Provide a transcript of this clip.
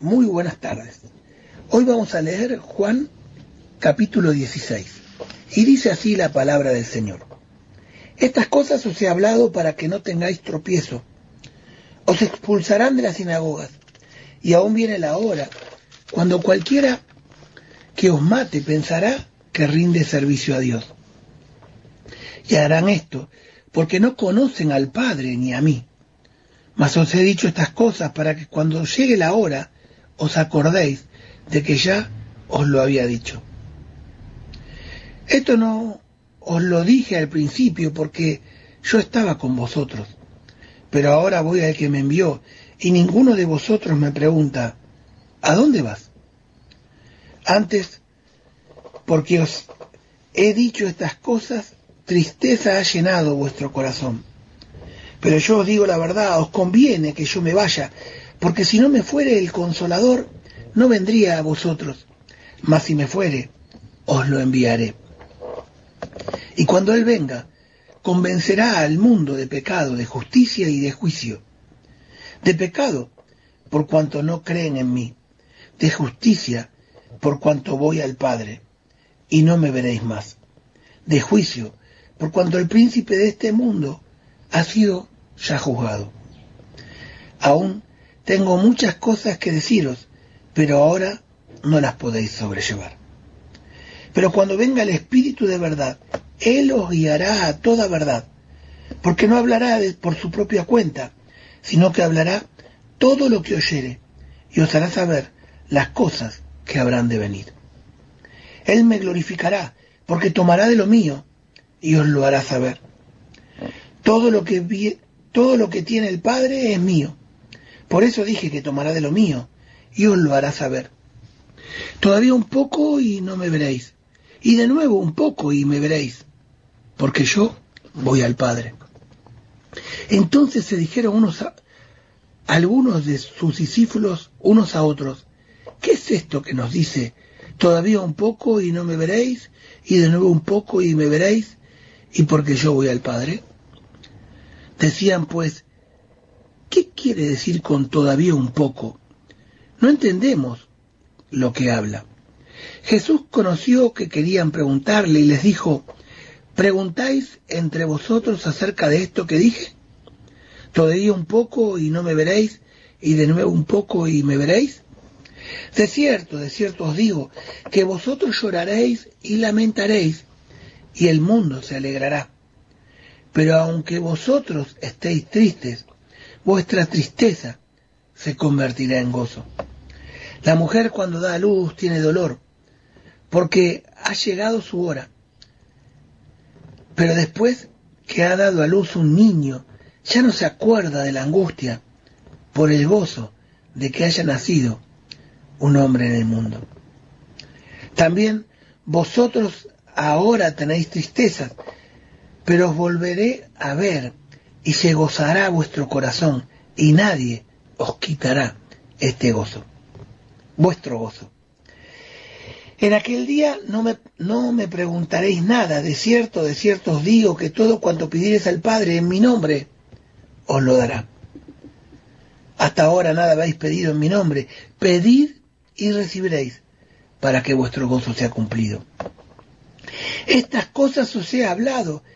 Muy buenas tardes. Hoy vamos a leer Juan capítulo 16 y dice así la palabra del Señor. Estas cosas os he hablado para que no tengáis tropiezo. Os expulsarán de las sinagogas y aún viene la hora cuando cualquiera que os mate pensará que rinde servicio a Dios. Y harán esto porque no conocen al Padre ni a mí. Mas os he dicho estas cosas para que cuando llegue la hora os acordéis de que ya os lo había dicho. Esto no os lo dije al principio porque yo estaba con vosotros, pero ahora voy al que me envió y ninguno de vosotros me pregunta, ¿a dónde vas? Antes, porque os he dicho estas cosas, tristeza ha llenado vuestro corazón. Pero yo os digo la verdad, os conviene que yo me vaya, porque si no me fuere el Consolador, no vendría a vosotros, mas si me fuere, os lo enviaré. Y cuando Él venga, convencerá al mundo de pecado, de justicia y de juicio. De pecado, por cuanto no creen en mí. De justicia, por cuanto voy al Padre, y no me veréis más. De juicio, por cuanto el príncipe de este mundo ha sido ya juzgado. Aún tengo muchas cosas que deciros, pero ahora no las podéis sobrellevar. Pero cuando venga el Espíritu de verdad, Él os guiará a toda verdad, porque no hablará por su propia cuenta, sino que hablará todo lo que oyere, y os hará saber las cosas que habrán de venir. Él me glorificará, porque tomará de lo mío, y os lo hará saber. Todo lo que tiene el Padre es mío. Por eso dije que tomará de lo mío, y os lo hará saber. Todavía un poco y no me veréis, y de nuevo un poco y me veréis, porque yo voy al Padre. Entonces se dijeron algunos de sus discípulos unos a otros, ¿qué es esto que nos dice? Todavía un poco y no me veréis, y de nuevo un poco y me veréis, y porque yo voy al Padre. Decían pues, ¿qué quiere decir con todavía un poco? No entendemos lo que habla. Jesús conoció que querían preguntarle y les dijo, ¿preguntáis entre vosotros acerca de esto que dije? ¿Todavía un poco y no me veréis, y de nuevo un poco y me veréis? De cierto os digo, que vosotros lloraréis y lamentaréis, y el mundo se alegrará. Pero aunque vosotros estéis tristes, vuestra tristeza se convertirá en gozo. La mujer cuando da a luz tiene dolor, porque ha llegado su hora. Pero después que ha dado a luz un niño, ya no se acuerda de la angustia por el gozo de que haya nacido un hombre en el mundo. También vosotros ahora tenéis tristezas, pero os volveré a ver y se gozará vuestro corazón y nadie os quitará este gozo, vuestro gozo. En aquel día no me preguntaréis nada, de cierto os digo que todo cuanto pidiereis al Padre en mi nombre, os lo dará. Hasta ahora nada habéis pedido en mi nombre, pedid y recibiréis, para que vuestro gozo sea cumplido. Estas cosas os he hablado